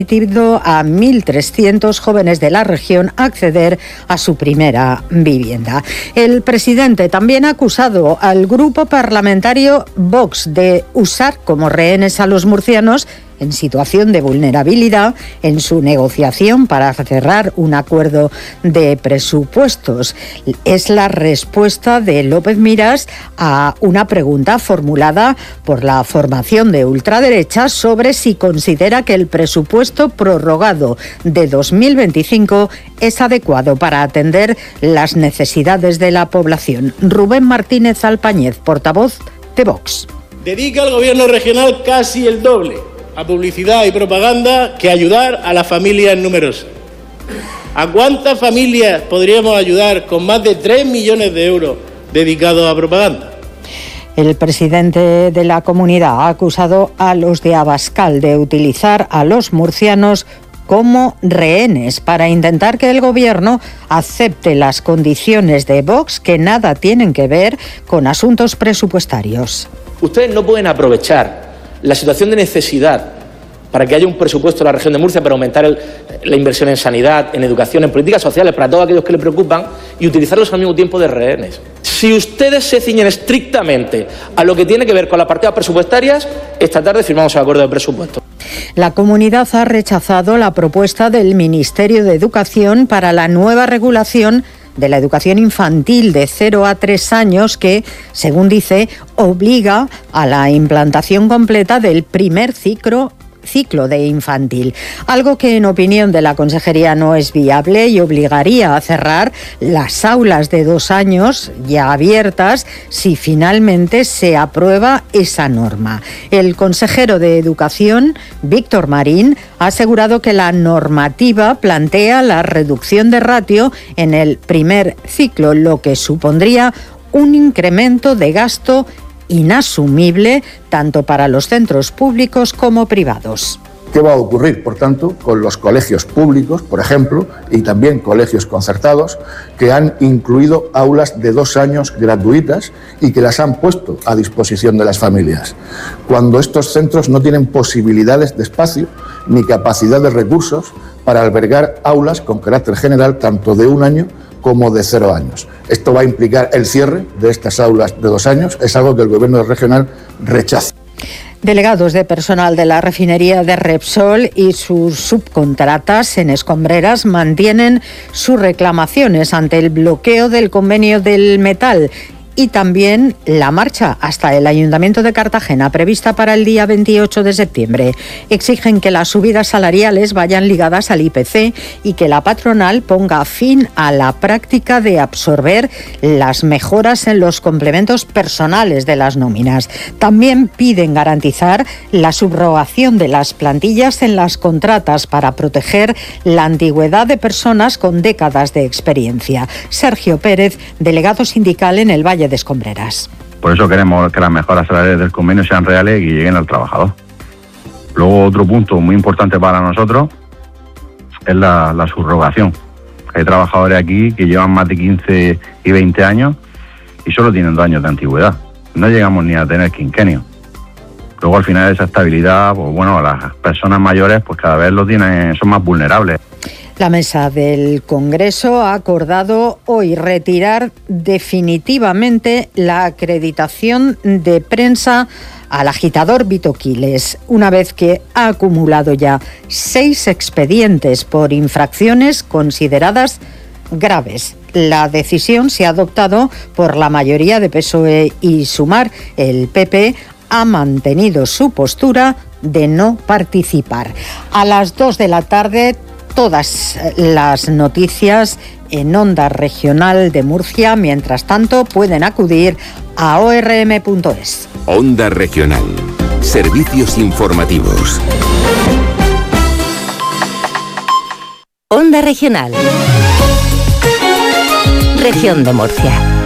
permitido a 1.300 jóvenes de la región acceder a su primera vivienda. El presidente también ha acusado al grupo parlamentario Vox de usar como rehenes a los murcianos en situación de vulnerabilidad en su negociación para cerrar un acuerdo de presupuestos. Es la respuesta de López Miras a una pregunta formulada por la formación de ultraderecha sobre si considera que el presupuesto prorrogado de 2025 es adecuado para atender las necesidades de la población. Rubén Martínez Alpañez, portavoz de Vox. Dedica al gobierno regional casi el doble a publicidad y propaganda que ayudar a las familias numerosas. ¿A cuántas familias podríamos ayudar con más de 3 millones de euros dedicados a propaganda? El presidente de la comunidad ha acusado a los de Abascal de utilizar a los murcianos como rehenes para intentar que el gobierno acepte las condiciones de Vox que nada tienen que ver con asuntos presupuestarios. Ustedes no pueden aprovechar la situación de necesidad para que haya un presupuesto en la región de Murcia para aumentar la inversión en sanidad, en educación, en políticas sociales, para todos aquellos que le preocupan, y utilizarlos al mismo tiempo de rehenes. Si ustedes se ciñen estrictamente a lo que tiene que ver con las partidas presupuestarias, esta tarde firmamos el acuerdo de presupuesto. La comunidad ha rechazado la propuesta del Ministerio de Educación para la nueva regulación de la educación infantil de 0 a 3 años que, según dice, obliga a la implantación completa del primer ciclo de infantil, algo que en opinión de la Consejería no es viable y obligaría a cerrar las aulas de 2 años ya abiertas si finalmente se aprueba esa norma. El consejero de Educación, Víctor Marín, ha asegurado que la normativa plantea la reducción de ratio en el primer ciclo, lo que supondría un incremento de gasto inasumible tanto para los centros públicos como privados. ¿Qué va a ocurrir, por tanto, con los colegios públicos, por ejemplo, y también colegios concertados, que han incluido aulas de 2 años gratuitas y que las han puesto a disposición de las familias, cuando estos centros no tienen posibilidades de espacio ni capacidad de recursos para albergar aulas con carácter general tanto de 1 año como de 0 años. Esto va a implicar el cierre de estas aulas de 2 años, es algo que el Gobierno regional rechaza. Delegados de personal de la refinería de Repsol y sus subcontratas en Escombreras mantienen sus reclamaciones ante el bloqueo del convenio del metal y también la marcha hasta el Ayuntamiento de Cartagena, prevista para el día 28 de septiembre. Exigen que las subidas salariales vayan ligadas al IPC y que la patronal ponga fin a la práctica de absorber las mejoras en los complementos personales de las nóminas. También piden garantizar la subrogación de las plantillas en las contratas para proteger la antigüedad de personas con décadas de experiencia. Sergio Pérez, delegado sindical en el Valle de Escombreras. Por eso queremos que las mejoras salariales del convenio sean reales y que lleguen al trabajador. Luego, otro punto muy importante para nosotros es la subrogación. Hay trabajadores aquí que llevan más de 15 y 20 años y solo tienen 2 años de antigüedad. No llegamos ni a tener quinquenio. Luego, al final, esa estabilidad, pues bueno, las personas mayores pues cada vez son más vulnerables. La mesa del Congreso ha acordado hoy retirar definitivamente la acreditación de prensa al agitador Vito Quiles, una vez que ha acumulado ya 6 expedientes por infracciones consideradas graves. La decisión se ha adoptado por la mayoría de PSOE y Sumar. El PP ha mantenido su postura de no participar. A las 2 de la tarde, todas las noticias en Onda Regional de Murcia. Mientras tanto, pueden acudir a orm.es. Onda Regional. Servicios informativos. Onda Regional. Región de Murcia.